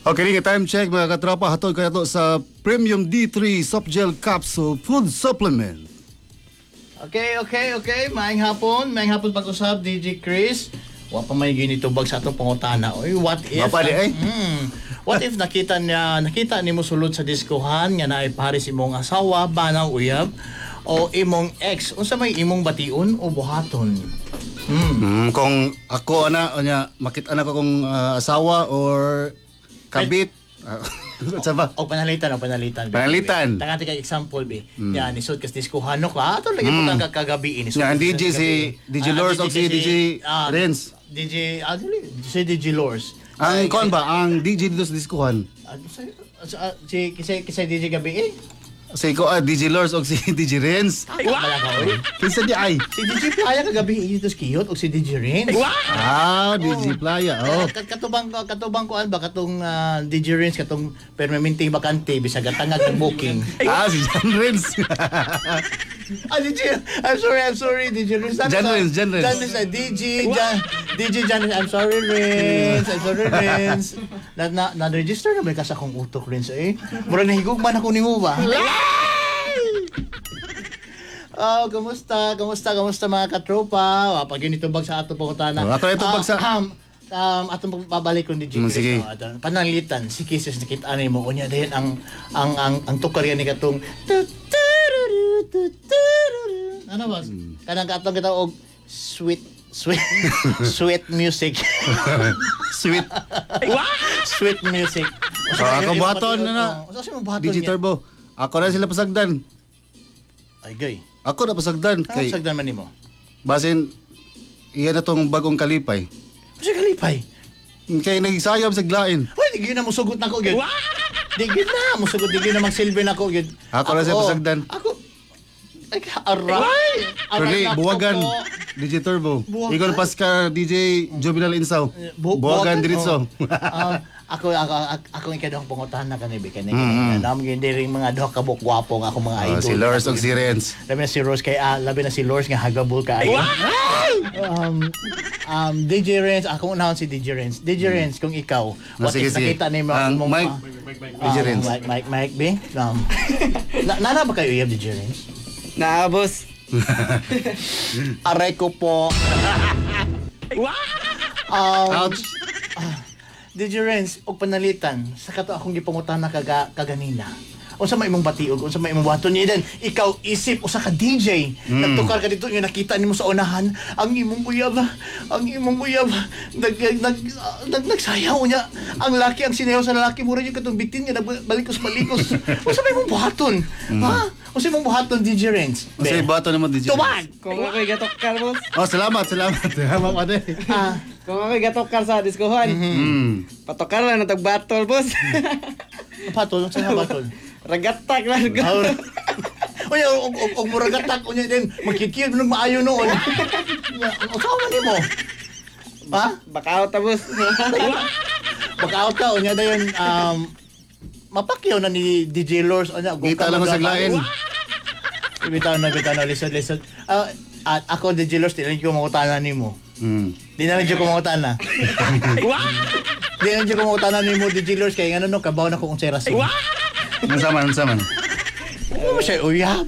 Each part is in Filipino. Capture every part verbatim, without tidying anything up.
Okay, nga time check mga katropa. Hatod kaya to sa Premium D three Soft Gel Capsule Food Supplement. Okay, okay, okay. Maayong hapon. Maayong hapon pag-usap, D J Chris. Wa pa may ginitubag sa atong pangutana. Oy, what if... Mapali, eh? Mm, what if nakita niya, nakita ni mo sulod sa diskuhan nga naay pares imong asawa, banaw, uyab, o imong ex, unsa may imong bation o buhaton? Mm. Mm, kung ako ana nya makita na ko kung uh, asawa or kabit. Sa ba? O panalitan, o panalitan. Panalitan. Tangati kay example, be. Mm. Yan, isod kas diskuhan no ka. Ato lagi po kang kagabi ini. Nga, ang D J si D J Lors o si D J Renz. D J, ah, dili, si D J Lors. Ang kon ba? Ang D J dito sa diskuhan. Ano sa si kisay kisay D J gabi eh? Si ko ah, D J Lors o si D J Renz. Ay, wala ka oy. Kinsa di ay? Si D J Playa kagabi dito sa Kiyot o si D J Renz. Ah, D J Playa. Oh. Kat- Katubang katubang ko an ba katong ah, D J Renz katong permanenteng bakante bisag tangag ng booking. Ah, si John Renz. Ah, D J, I'm sorry, I'm sorry, D J Renz. John Renz, John Renz. John Renz, ah, D J, John, D J John Renz, I'm sorry, Renz, I'm sorry, Renz. Na, na, na-register na ba ka sa akong utok, Renz, eh? Mura nahigugman ako ni mo ba? Oh, kamusta? Kamusta? Kamusta mga katropa? Wa, pag yun itubag sa ato pangutana. Oh, ato itubag sa- Ah, um, um, atong babalik ko ni J. Mm, Chris, sige. no? Ato, pananglitan, si Kisses nakita ni mo. Unya, dahin ang, ang, ang, ang tukar yan ni katong ano ba? Kanang katong kita og sweet sweet sweet music. Sweet. Sweet music. Ah, ako buhaton na na. Usa sa mo buhaton D J niya? Turbo. Ako na sila pasagdan. Ay gay. Ako na pasagdan Kay kay sagdan man nimo. basin iyan na tong bagong kalipay. Kasi kalipay. Kay nagsayam sa glain. Hoy, di gyud na musugot nako gyud. Di gyud na musugot, di gyud na magsilbi nako gyud. Ako na siya pasagdan. Ako ay aray. Pero Aray, buwagan nako po. D J Turbo. Buwagan? Igor Pascal D J Juvenal Insaw. Bu- Buwagan diretso. oh. Ah, ako ako ako, ako ang ikadong pangutan na kanibi kani. Mm-hmm. Nam gyud ring mga duha ka bukwapo nga ako mga Oh, idol. si Lars og si Renz. Labi na si Rose kay ah, labi na si Lors nga hagabol ka ayo. um um D J Renz, ako unahon si D J Renz. D J Renz kung ikaw, Ah, what sige, if sige. nakita ni mo Ang imong Mike, ah, D J Renz. Mike Mike Mike B. Um, na, nana ba kayo iyab D J Renz? Naabos. Aray ko po. Um, Ouch. D J Renz, og panalitan, sa kato akong gipangutana kaga kaganina. Unsa may imong batiog, unsa may imong buhaton niya ikaw isip usa ka D J. Nagtukar ka dito, yung nakita nimo sa unahan, ang imong uyab, ang imong uyab, nag nag, nag nagsayaw niya. Ang laki ang sineho sa lalaki mura yung katong bitin niya balikos balikos. Unsa may imong buhaton? Ha? Unsa imong buhaton D J Renz? Kasi bato naman D J. Tubag. Kung ako'y gatokar, boss. Oh, salamat, salamat. Salamat ate. Ah, Kung ako'y gatokar sa diskuhan. Mm. Patokar lang natag battle, boss. patol, unsa nga patol? Ragatak lang. Ah, Unya, og og og murag atak unya din magkikil nung maayo noon. Ang usawa nimo. Ha? Bakaw ta, boss. Pag-out ka unya dayon um mapakyaw na ni D J Lors unya kung Kita lang ko sa glain. Bitaw na bitaw na lisod lisod. Ah, at ako D J Lors dili ko mangutana nimo. Mm. Di na medyo ko mangutana. Di na medyo ko mangutana nimo D J Lors kay ngano no kabaw na ko kung sera sa. Unsa man, unsa man. Ano siya uyab?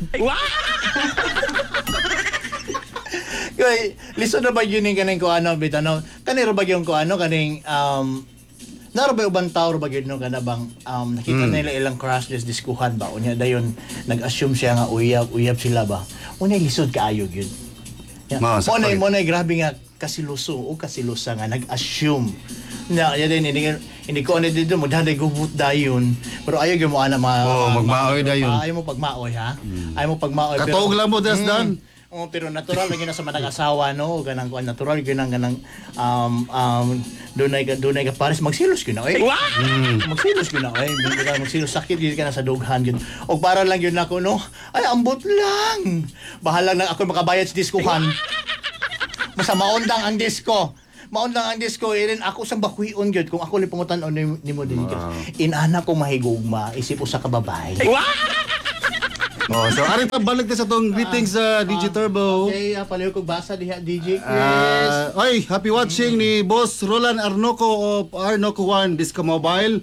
Kaya, liso na ba yun yung kaning ko ano, bitano? Kaniro ba yung ko ano, kaning, um, naro ba ubang tao ba yun no, kana bang, um, nakita Mm. nila ilang crash des diskuhan ba? Unya dayon nag-assume siya nga uyab, uyab sila ba? Unya lisod kaayo yun. Yeah. Mao, Mo sakto na yun. mo na grabe nga kasiluso o kasilusa nga nag-assume. Na ya din hindi hindi ko ano dito mo daday gubot dayon. Pero ayaw gyud mo ana ma Oo, magmaoy dayon. Ayaw mo pagmaoy ha. Ayaw mo pagmaoy Katuog lang mo das dan. Oh, pero natural lagi na sa manag-asawa no, ganang kuan natural gyud nang ganang um um dunay ka dunay ka pares magsilos gyud na eh. Magsilos gyud na eh. Bigla magsilos sakit gyud ka na sa dughan gyud. Og para lang gyud nako no. Ay ambot lang. Bahala lang ako makabayad sa diskuhan. Basta maundang ang disco. Maundang ang disco irin ako sang bakuyon gyud kung ako lipungutan o nimo ni mo inana ko mahigugma isip usa ka babae. Oh, so ari ta balik ta sa tong greetings sa D J Turbo. Okay, uh, palayo kog basa diha D J Chris. Ah, oy, happy watching ni Boss Roland Arnoco of Arnoco One Disco Mobile.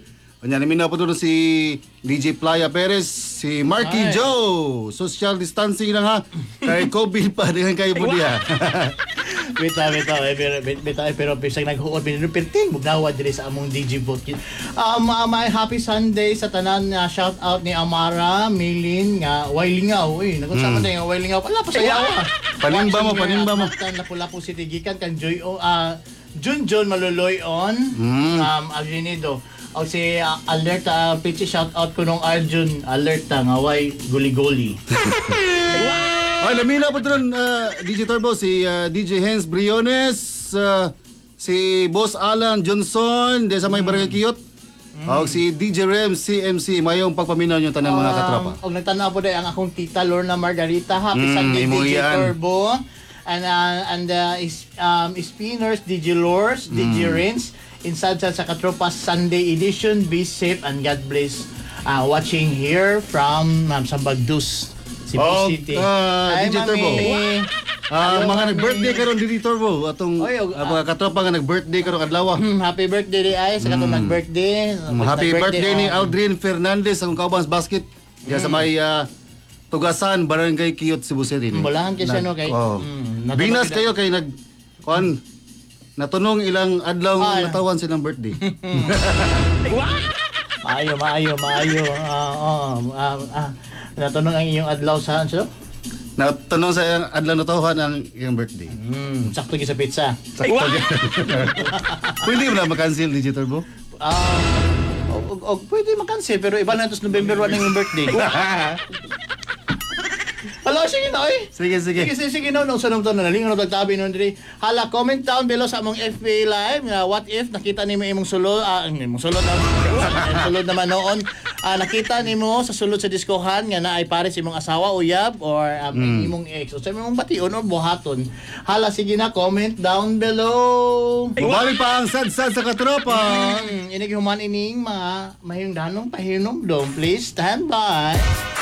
Kanya namin na po doon si D J Playa Perez, si Marky Ay. Joe. Social distancing lang ha. Kay COVID pa dengan kayo po diya. Bita, bita, eh, pero, bita, eh, pero, pisang naghuot, pinirperting, mugnawa diri sa among D J Vote. Um, uh, may happy Sunday sa tanan, uh, shout out ni Amara, Milin, nga, Wailingaw, eh, nagunsama mm. na yung Wailingaw, wala pa sa yawa. Panimba mo, panimba mo. Lapu-lapu si Tigikan, kan Joy, uh, Jun Jun Maluloy on, Mm. um, Avenido. O si uh, Alert, uh, pitchy shout out ko nung Arjun, Alert, uh, nga, way, guli-guli. Ay, lamina po doon, uh, D J Turbo, si uh, D J Hens Briones, uh, si Boss Alan Johnson, de sa may Barangay Kiyot. Mm. O si D J Rem, C M C, mayong pagpaminaw nyo tanang mga katropa. Og nagtanaw po day ang akong tita Lorna Margarita, happy Mm, Sunday imo D J yan. Turbo. And uh, and uh, is, um, Spinners, D J Lors, D J Mm. Rins, inside sa, sa Katropa Sunday edition. Be safe and God bless. Uh, watching here from um, Sambagdus, Cebu Oh, City. uh, Hi, D J Turbo. Mami. Ah, Hello, mga Mami. nag-birthday karon D J Turbo, atong Oy, og- ah, mga katropa nga nag-birthday karon adlaw. Hmm, happy birthday di ay sa katong nag-birthday. Mm, Happy birthday ni oh. Aldrin Fernandez ang Kaubans Basket. Diya sa may ah, Tugasan, Barangay Kiyot, Cebu City. ni. Bulahan kay siya, no, kay- Oh. Mm, natulog Binas kita- kayo kay nag kuan natunong ilang adlaw Ah, natawan silang birthday. Maayo, maayo, maayo. Ah, oh, ah, ah. Natanong ang iyong adlaw saan siya? Natunong sa ilang adlaw natawan ang iyang birthday. Hmm, sakto gi sa pizza. Sakto. Pwede mo na makancel D J Turbo? Ah, og, og, og pwede makancel pero iba na tos November one ang iyong birthday. Hello, sige na oy. Sige, sige. Sige, sige, sige no, no, sunod to na nalingon na tagtabi nun diri. Hala, comment down below sa among F B live. nga what if nakita nimo imong sulod, ah, imong sulod na imong sulod naman noon. Ah, nakita nimo sa sulod sa diskohan nga naay pare sa imong asawa uyab or um, imong ex o sa imong bation or buhaton. Hala, sige na, comment down below. Bumalik pa ang sad-sad sa katropa. Hmm, inig human ining mga mahingdanong pahinom dong. Please stand by.